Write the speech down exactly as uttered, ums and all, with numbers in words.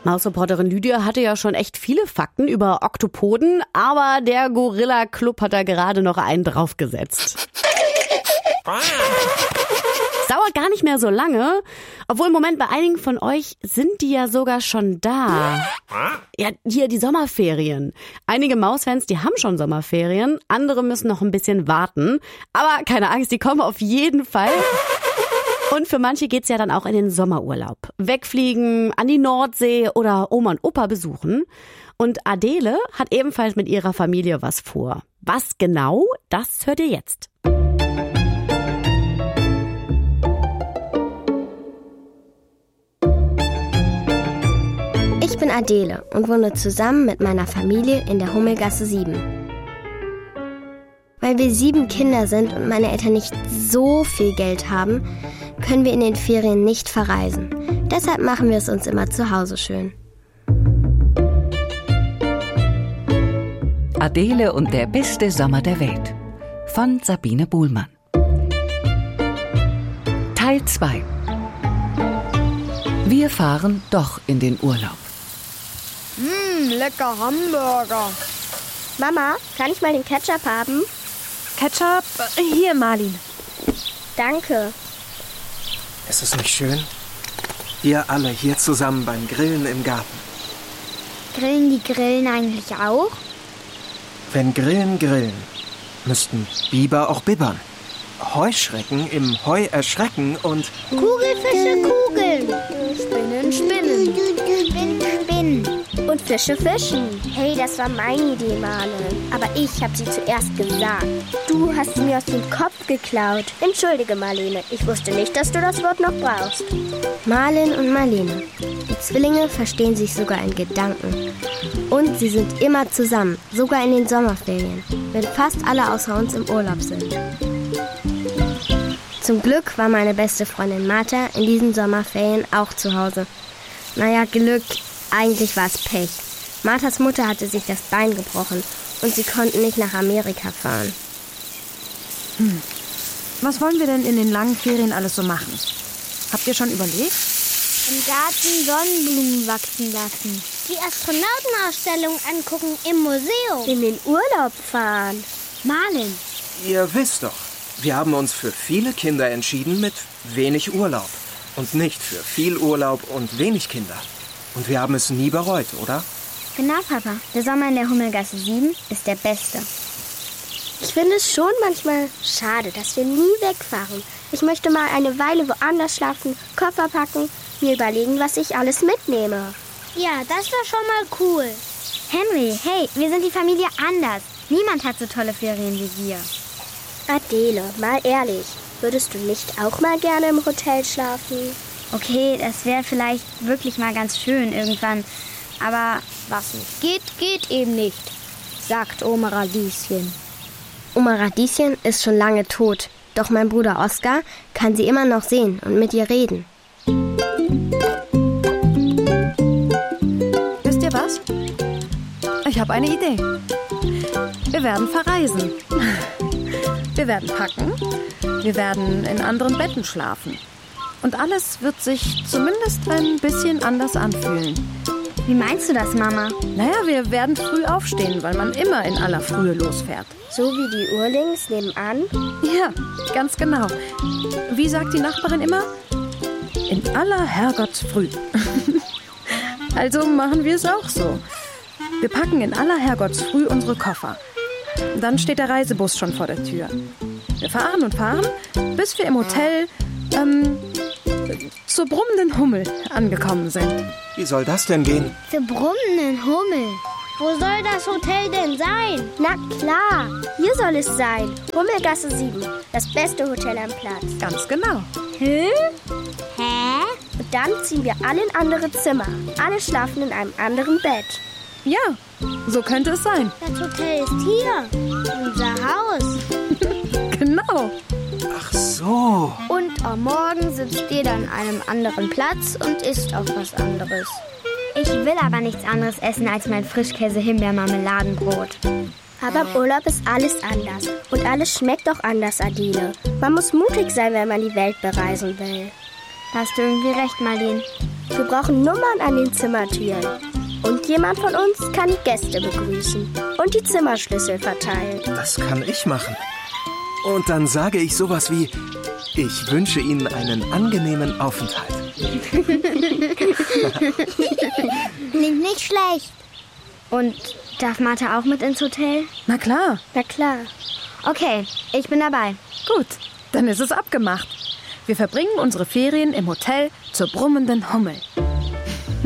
Mausreporterin Lydia hatte ja schon echt viele Fakten über Oktopoden, aber der Gorilla Club hat da gerade noch einen draufgesetzt. Es dauert gar nicht mehr so lange, obwohl im Moment bei einigen von euch sind die ja sogar schon da. Ja, hier die Sommerferien. Einige Mausfans, die haben schon Sommerferien, andere müssen noch ein bisschen warten. Aber keine Angst, die kommen auf jeden Fall. Und für manche geht's ja dann auch in den Sommerurlaub. Wegfliegen, an die Nordsee oder Oma und Opa besuchen. Und Adele hat ebenfalls mit ihrer Familie was vor. Was genau, das hört ihr jetzt. Ich bin Adele und wohne zusammen mit meiner Familie in der Hummelgasse sieben. Weil wir sieben Kinder sind und meine Eltern nicht so viel Geld haben, können wir in den Ferien nicht verreisen. Deshalb machen wir es uns immer zu Hause schön. Adele und der beste Sommer der Welt von Sabine Buhlmann. Teil zwei. Wir fahren doch in den Urlaub. Mmm, lecker Hamburger. Mama, kann ich mal den Ketchup haben? Ketchup? Hier, Marlin. Danke. Ist es nicht schön? Wir alle hier zusammen beim Grillen im Garten. Grillen die Grillen eigentlich auch? Wenn Grillen grillen, müssten Biber auch bibbern. Heuschrecken im Heu erschrecken und... Kugelfische kugeln. Spinnen, spinnen. Spinnen, spinnen. Und Fische fischen. Hey, das war meine Idee, Marlen. Aber ich habe sie zuerst gesagt. Du hast sie mir aus dem Kopf geklaut. Entschuldige, Marlene. Ich wusste nicht, dass du das Wort noch brauchst. Marlen und Marlene. Die Zwillinge verstehen sich sogar in Gedanken. Und sie sind immer zusammen, sogar in den Sommerferien, wenn fast alle außer uns im Urlaub sind. Zum Glück war meine beste Freundin Martha in diesen Sommerferien auch zu Hause. Naja, Glück, eigentlich war es Pech. Marthas Mutter hatte sich das Bein gebrochen und sie konnten nicht nach Amerika fahren. Hm. Was wollen wir denn in den langen Ferien alles so machen? Habt ihr schon überlegt? Im Garten Sonnenblumen wachsen lassen. Die Astronautenausstellung angucken im Museum. In den Urlaub fahren. Malen. Ihr wisst doch, wir haben uns für viele Kinder entschieden mit wenig Urlaub. Und nicht für viel Urlaub und wenig Kinder. Und wir haben es nie bereut, oder? Genau, Papa. Der Sommer in der Hummelgasse sieben ist der beste. Ich finde es schon manchmal schade, dass wir nie wegfahren. Ich möchte mal eine Weile woanders schlafen, Koffer packen, mir überlegen, was ich alles mitnehme. Ja, das war schon mal cool. Henry, hey, wir sind die Familie anders. Niemand hat so tolle Ferien wie wir. Adele, mal ehrlich, würdest du nicht auch mal gerne im Hotel schlafen? Okay, das wäre vielleicht wirklich mal ganz schön irgendwann. Aber was nicht geht, geht eben nicht, sagt Oma Radieschen. Oma Radieschen ist schon lange tot. Doch mein Bruder Oskar kann sie immer noch sehen und mit ihr reden. Wisst ihr was? Ich habe eine Idee. Wir werden verreisen. Wir werden packen. Wir werden in anderen Betten schlafen. Und alles wird sich zumindest ein bisschen anders anfühlen. Wie meinst du das, Mama? Naja, wir werden früh aufstehen, weil man immer in aller Frühe losfährt. So wie die Urlings nebenan? Ja, ganz genau. Wie sagt die Nachbarin immer? In aller Herrgottsfrüh. Also machen wir es auch so. Wir packen in aller Herrgottsfrüh unsere Koffer. Dann steht der Reisebus schon vor der Tür. Wir fahren und fahren, bis wir im Hotel ähm, zur brummenden Hummel angekommen sind. Wie soll das denn gehen? Zur brummenden Hummel? Wo soll das Hotel denn sein? Na klar, hier soll es sein. Hummelgasse sieben, das beste Hotel am Platz. Ganz genau. Hä? Hä? Und dann ziehen wir alle in andere Zimmer. Alle schlafen in einem anderen Bett. Ja, so könnte es sein. Das Hotel ist hier. Unser Haus. Genau. Ach so. Und am Morgen sitzt jeder an einem anderen Platz und isst auch was anderes. Ich will aber nichts anderes essen als mein Frischkäse-Himbeer-Marmeladenbrot. Aber im Urlaub ist alles anders. Und alles schmeckt auch anders, Adele. Man muss mutig sein, wenn man die Welt bereisen will. Da hast du irgendwie recht, Marleen. Wir brauchen Nummern an den Zimmertüren. Und jemand von uns kann die Gäste begrüßen und die Zimmerschlüssel verteilen. Das kann ich machen. Und dann sage ich sowas wie, ich wünsche Ihnen einen angenehmen Aufenthalt. Klingt nicht schlecht. Und darf Martha auch mit ins Hotel? Na klar. Na klar. Okay, ich bin dabei. Gut, dann ist es abgemacht. Wir verbringen unsere Ferien im Hotel zur brummenden Hummel.